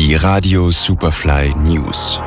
Die Radio Superfly News.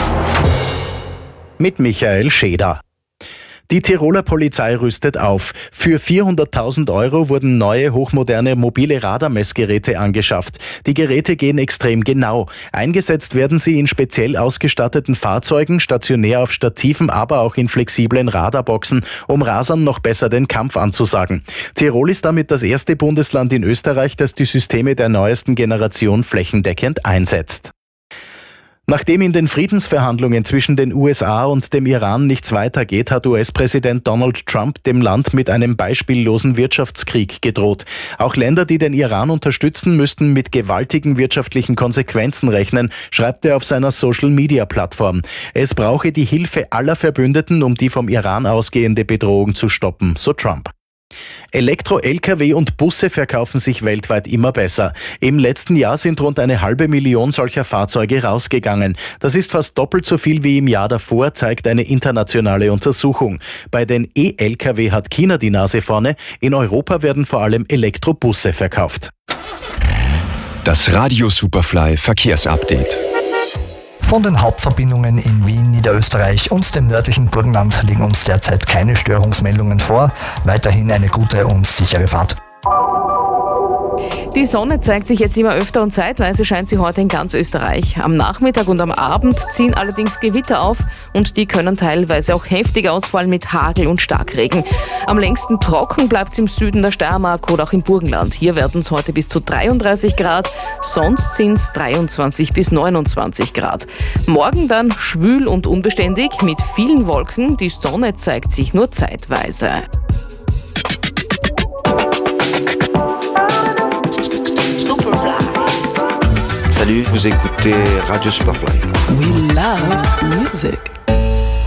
Mit Michael Scheder. Die Tiroler Polizei rüstet auf. Für 400.000 € wurden neue, hochmoderne mobile Radarmessgeräte angeschafft. Die Geräte gehen extrem genau. Eingesetzt werden sie in speziell ausgestatteten Fahrzeugen, stationär auf Stativen, aber auch in flexiblen Radarboxen, um Rasern noch besser den Kampf anzusagen. Tirol ist damit das erste Bundesland in Österreich, das die Systeme der neuesten Generation flächendeckend einsetzt. Nachdem in den Friedensverhandlungen zwischen den USA und dem Iran nichts weitergeht, hat US-Präsident Donald Trump dem Land mit einem beispiellosen Wirtschaftskrieg gedroht. Auch Länder, die den Iran unterstützen, müssten mit gewaltigen wirtschaftlichen Konsequenzen rechnen, schreibt er auf seiner Social-Media-Plattform. Es brauche die Hilfe aller Verbündeten, um die vom Iran ausgehende Bedrohung zu stoppen, so Trump. Elektro-Lkw und Busse verkaufen sich weltweit immer besser. Im letzten Jahr sind rund 500.000 solcher Fahrzeuge rausgegangen. Das ist fast doppelt so viel wie im Jahr davor, zeigt eine internationale Untersuchung. Bei den E-Lkw hat China die Nase vorne. In Europa werden vor allem Elektrobusse verkauft. Das Radio Superfly Verkehrsupdate. Von den Hauptverbindungen in Wien, Niederösterreich und dem nördlichen Burgenland liegen uns derzeit keine Störungsmeldungen vor. Weiterhin eine gute und sichere Fahrt. Die Sonne zeigt sich jetzt immer öfter und zeitweise scheint sie heute in ganz Österreich. Am Nachmittag und am Abend ziehen allerdings Gewitter auf und die können teilweise auch heftig ausfallen mit Hagel und Starkregen. Am längsten trocken bleibt es im Süden der Steiermark oder auch im Burgenland. Hier werden es heute bis zu 33 Grad, sonst sind es 23 bis 29 Grad. Morgen dann schwül und unbeständig mit vielen Wolken. Die Sonne zeigt sich nur zeitweise. Salut, vous écoutez Radio Superfly. We love music.